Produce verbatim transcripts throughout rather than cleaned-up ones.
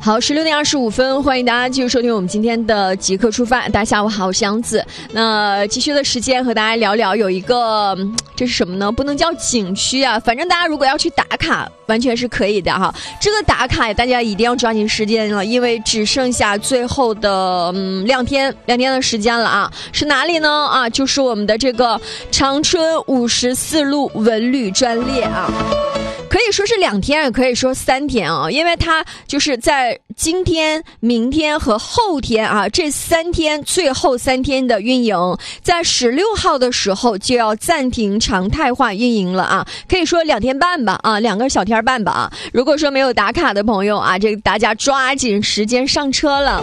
好，十六点二十五分，欢迎大家继续收听我们今天的即刻出发。大家下午好，我是杨子。那继续的时间和大家聊聊，有一个这是什么呢？不能叫景区啊，反正大家如果要去打卡，完全是可以的哈。这个打卡大家一定要抓紧时间了，因为只剩下最后的嗯两天两天的时间了啊。是哪里呢？啊，就是我们的这个长春五十四路文旅专列啊。可以说是两天，也可以说三天啊，因为它就是在今天、明天和后天啊这三天最后三天的运营，在十六号的时候就要暂停常态化运营了啊，可以说两天半吧啊，两个小天半吧啊。如果说没有打卡的朋友啊，这个大家抓紧时间上车了。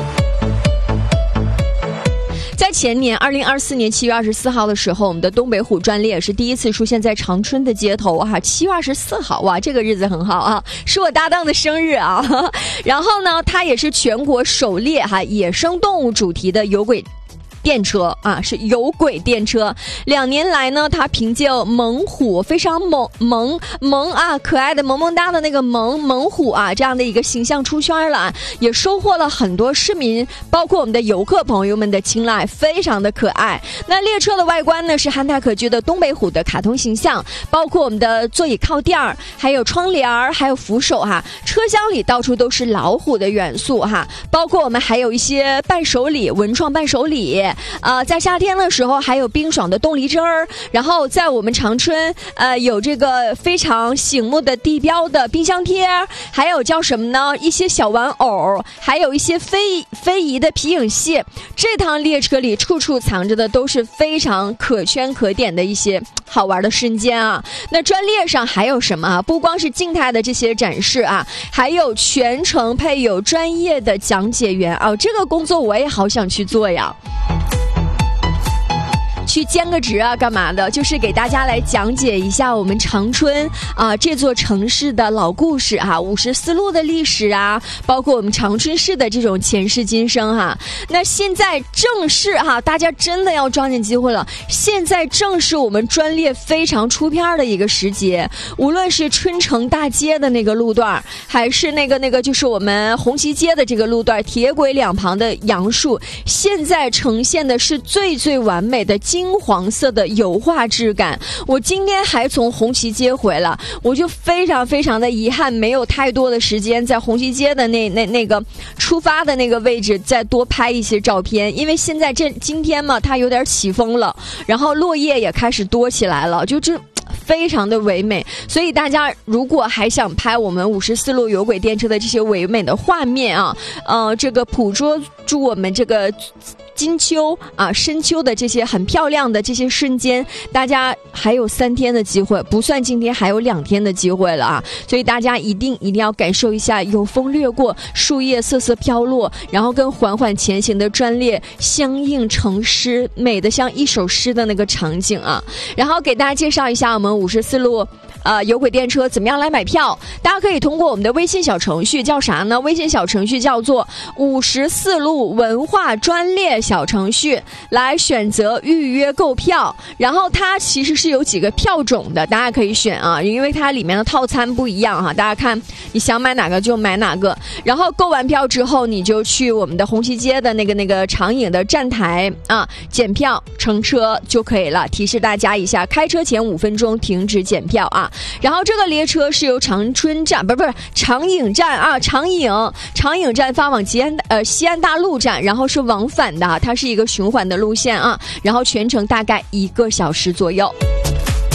在前年二零二四年七月二十四号的时候，我们的东北虎专列是第一次出现在长春的街头啊。七月二十四号，哇，这个日子很好啊，是我搭档的生日啊。然后呢，它也是全国首列哈野生动物主题的有轨电车啊，是有轨电车。两年来呢，它凭借猛虎非常萌萌萌啊，可爱的萌萌哒的那个萌猛虎啊，这样的一个形象出圈了，也收获了很多市民，包括我们的游客朋友们的青睐，非常的可爱。那列车的外观呢，是憨态可掬的东北虎的卡通形象，包括我们的座椅靠垫儿，还有窗帘儿，还有扶手哈。车厢里到处都是老虎的元素哈，包括我们还有一些伴手礼，文创伴手礼。呃，在夏天的时候还有冰爽的冻梨汁儿，然后在我们长春呃有这个非常醒目的地标的冰箱贴，还有叫什么呢？一些小玩偶，还有一些非非遗的皮影戏。这趟列车里处处藏着的都是非常可圈可点的一些好玩的瞬间啊。那专列上还有什么啊？不光是静态的这些展示啊，还有全程配有专业的讲解员啊。这个工作我也好想去做呀。去兼个职啊，干嘛的？就是给大家来讲解一下我们长春啊、呃、这座城市的老故事啊，五十四路的历史啊，包括我们长春市的这种前世今生哈、啊。那现在正是哈、啊，大家真的要抓紧机会了。现在正是我们专列非常出片的一个时节，无论是春城大街的那个路段，还是那个那个就是我们红旗街的这个路段，铁轨两旁的杨树，现在呈现的是最最完美的金黄色的油画质感。我今天还从红旗街回来，我就非常非常的遗憾，没有太多的时间在红旗街的那那那个出发的那个位置再多拍一些照片，因为现在这今天嘛，它有点起风了，然后落叶也开始多起来了，就这非常的唯美。所以大家如果还想拍我们五十四路有轨电车的这些唯美的画面啊，呃，这个捕捉住我们这个金秋啊深秋的这些很漂亮的这些瞬间，大家还有三天的机会，不算今天还有两天的机会了啊！所以大家一定一定要感受一下有风掠过，树叶瑟瑟飘落，然后跟缓缓前行的专列相映成诗，美得像一首诗的那个场景啊！然后给大家介绍一下我们五十四路呃，有轨电车怎么样来买票？大家可以通过我们的微信小程序，叫啥呢？微信小程序叫做五十四路文化专列小程序，来选择预约购票。然后它其实是有几个票种的，大家可以选啊，因为它里面的套餐不一样哈。大家看你想买哪个就买哪个。然后购完票之后，你就去我们的红旗街的那个那个长影的站台啊，检票乘车就可以了。提示大家一下，开车前五分钟停止检票啊。然后这个列车是由长春站不是不是长影站啊，长影长影站发往吉安呃西安大路站，然后是往返的，它是一个循环的路线啊，然后全程大概一个小时左右。